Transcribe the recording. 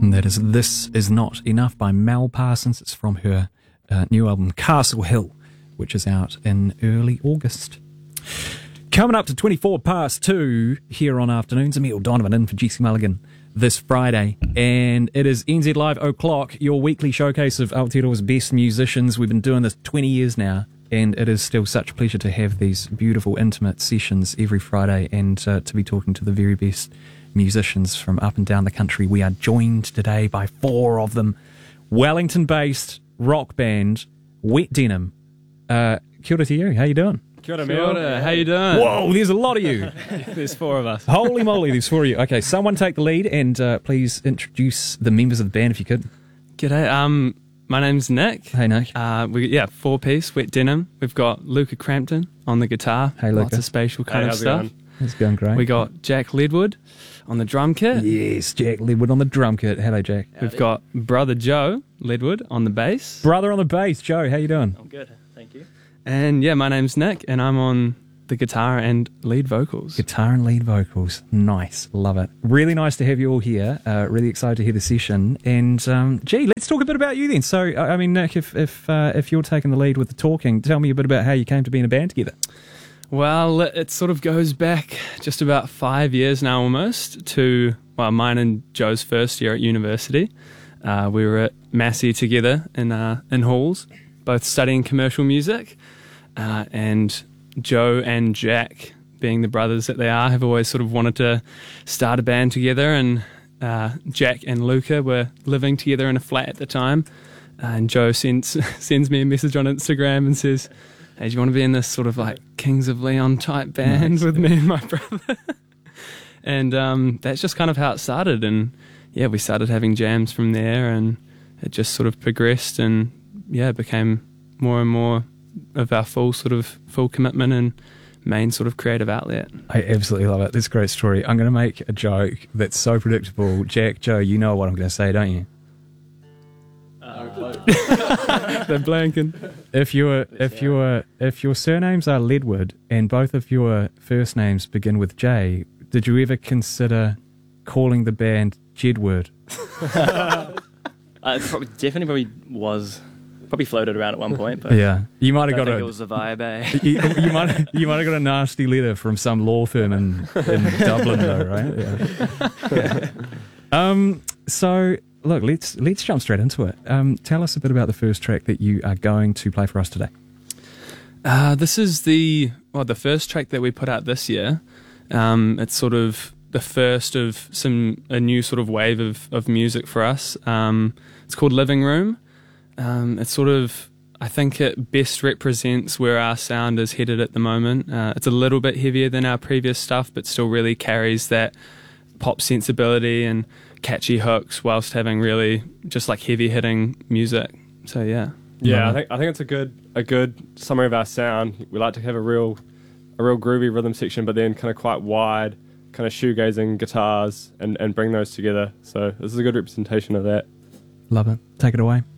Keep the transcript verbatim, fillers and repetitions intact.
And that is This Is Not Enough by Mel Parsons. It's from her uh, new album Castle Hill, which is out in early August. Coming up to twenty-four past two here on Afternoons, Emil Donovan in for Jesse Mulligan this Friday, and it is N Z Live O'Clock, your weekly showcase of Aotearoa's best musicians. We've been doing this twenty years now, and it is still such a pleasure to have these beautiful, intimate sessions every Friday and uh, to be talking to the very best musicians from up and down the country. We are joined today by four of them. Wellington-based rock band Wet Denim. Uh, kia ora to you. How you doing? Kia ora, Kia ora. How you doing? Whoa, there's a lot of you. There's four of us. Holy moly, there's four of you. Okay, someone take the lead and uh, please introduce the members of the band if you could. G'day. Um, my name's Nick. Hey, Nick. Uh, we yeah, four piece Wet Denim. We've got Luca Crampton on the guitar. Hey, Luca. Lots of spatial kind hey, of stuff. It it's going great. We got Jack Ledwood on the drum kit. Yes, Jack Ledwood on the drum kit. Hello, Jack. We've got brother Joe Ledwood on the bass. Brother on the bass. Joe, how you doing? I'm good, thank you. And yeah, my name's Nick, and I'm on the guitar and lead vocals. Guitar and lead vocals. Nice. Love it. Really nice to have you all here. Uh, really excited to hear the session. And, um, gee, let's talk a bit about you then. So, I mean, Nick, if if, uh, if you're taking the lead with the talking, tell me a bit about how you came to be in a band together. Well, it sort of goes back just about five years now almost to, well, mine and Joe's first year at university. Uh, we were at Massey together in, uh, in halls, both studying commercial music. Uh, and Joe and Jack, being the brothers that they are, have always sort of wanted to start a band together. And uh, Jack and Luca were living together in a flat at the time. Uh, and Joe sends sends me a message on Instagram and says, "Hey, do you want to be in this sort of like Kings of Leon type band nice. with me and my brother?" And um, that's just kind of how it started. And yeah, we started having jams from there, and it just sort of progressed and yeah, became more and more of our full sort of full commitment and main sort of creative outlet. I absolutely love it. That's a great story. I'm going to make a joke that's so predictable. Jack, Joe, you know what I'm going to say, don't you? Uh, They're blanking. If your if your if your surnames are Ledwood and both of your first names begin with J, did you ever consider calling the band Jedward? uh, probably, definitely probably was. Probably floated around at one point, but yeah, you might have got think a. It was the vibe, eh? you, you might you might have got a nasty letter from some law firm in, in Dublin, though, right? Yeah. um. So look, let's let's jump straight into it. Um. Tell us a bit about the first track that you are going to play for us today. Uh, this is the well, the first track that we put out this year. Um. It's sort of the first of some a new sort of wave of of music for us. Um. It's called Living Room. Um, it's sort of, I think it best represents where our sound is headed at the moment. Uh, it's a little bit heavier than our previous stuff, but still really carries that pop sensibility and catchy hooks whilst having really just like heavy hitting music. So yeah. Yeah, I think I think it's a good a good summary of our sound. We like to have a real a real groovy rhythm section, but then kind of quite wide, kind of shoegazing guitars and, and bring those together. So this is a good representation of that. Love it. Take it away.